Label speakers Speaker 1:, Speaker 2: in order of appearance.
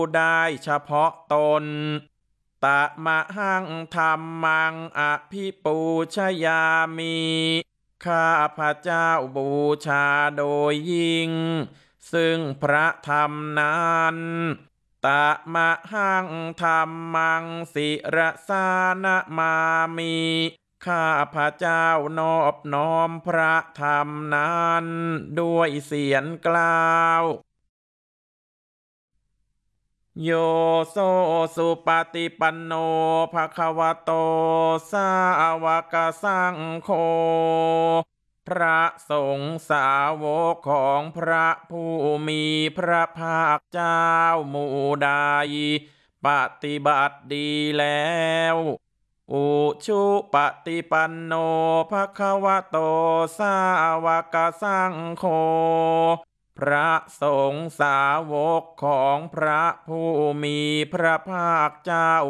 Speaker 1: ได้เฉพาะตนตะมะหังธรรมังอภิปูชยามิข้าพระเจ้าบูชาโดยยิ่งซึ่งพระธรรมนั้นตะมะหังธรรมังสิรสานะมามิข้าพระเจ้านอบน้อมพระธรรมนั้นด้วยเสียงกล่าวโยโสสุปฏิปันโนภควโตสาวกสังโฆพระสงฆ์สาวกของพระผู้มีพระภาคเจ้าหมู่ใดปฏิบัติดีแล้วอุชุปฏิปันโนภควโตสาวกสังโฆพระสงฆ์สาวกของพระผู้มีพระภาคเจ้า